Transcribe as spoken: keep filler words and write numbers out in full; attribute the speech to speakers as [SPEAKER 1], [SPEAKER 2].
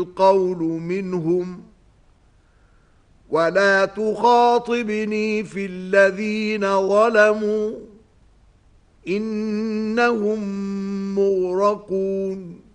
[SPEAKER 1] القول منهم ولا تخاطبني في الذين ظلموا إنهم مغرقون